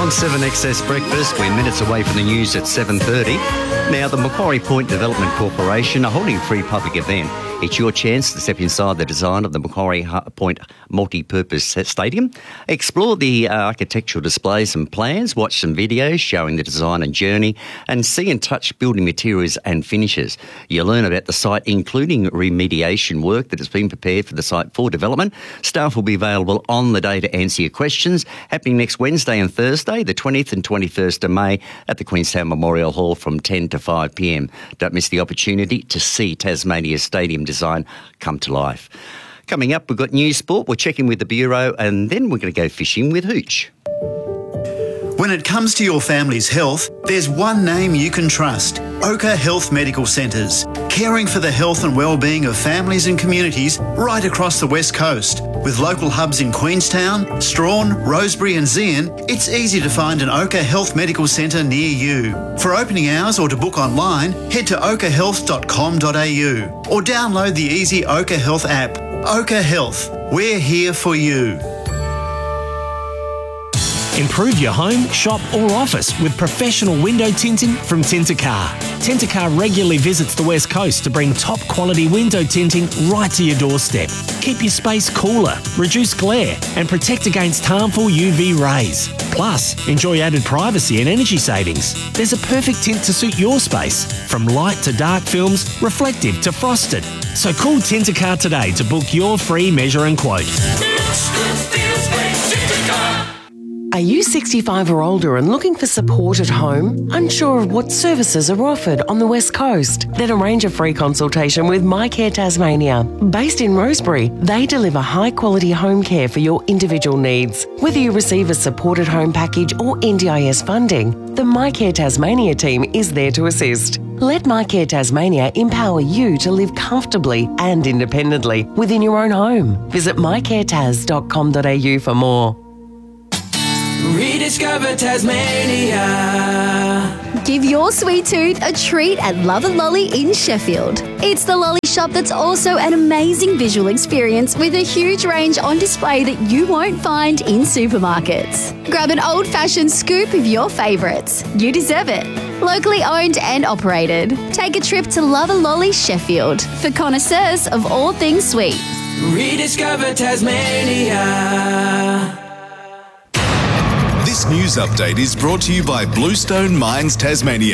on 7XS Breakfast. We're minutes away from the news at 7:30. Now, the Macquarie Point Development Corporation are holding a free public event. It's your chance to step inside the design of the Macquarie Point multi-purpose stadium, explore the architectural displays and plans, watch some videos showing the design and journey, and see and touch building materials and finishes. You'll learn about the site, including remediation work that has been prepared for the site for development. Staff will be available on the day to answer your questions, happening next Wednesday and Thursday, the 20th and 21st of May at the Queenstown Memorial Hall from 10 to 5 p.m. Don't miss the opportunity to see Tasmania's stadium design come to life. Coming up, we've got news sport. We'll check in with the Bureau and then we're going to go fishing with Hooch. When it comes to your family's health, there's one name you can trust: Oka Health Medical Centres, caring for the health and well-being of families and communities right across the West Coast. With local hubs in Queenstown, Strawn, Rosebery and Zeehan, it's easy to find an Oka Health Medical Centre near you. For opening hours or to book online, head to okahealth.com.au or download the easy Oka Health app. Oka Health, we're here for you. Improve your home, shop or office with professional window tinting from Tintercar. Tintercar regularly visits the West Coast to bring top quality window tinting right to your doorstep. Keep your space cooler, reduce glare and protect against harmful UV rays. Plus, enjoy added privacy and energy savings. There's a perfect tint to suit your space, from light to dark films, reflective to frosted. So call Tintercar today to book your free measure and quote. Are you 65 or older and looking for support at home? Unsure of what services are offered on the West Coast? Then arrange a free consultation with MyCare Tasmania. Based in Rosebery, they deliver high-quality home care for your individual needs. Whether you receive a supported home package or NDIS funding, the MyCare Tasmania team is there to assist. Let MyCare Tasmania empower you to live comfortably and independently within your own home. Visit mycaretas.com.au for more. Rediscover Tasmania. Give your sweet tooth a treat at Love and Lolly in Sheffield. It's the lolly shop that's also an amazing visual experience with a huge range on display that you won't find in supermarkets. Grab an old-fashioned scoop of your favourites. You deserve it. Locally owned and operated. Take a trip to Love and Lolly Sheffield for connoisseurs of all things sweet. Rediscover Tasmania. This news update is brought to you by Bluestone Mines Tasmania.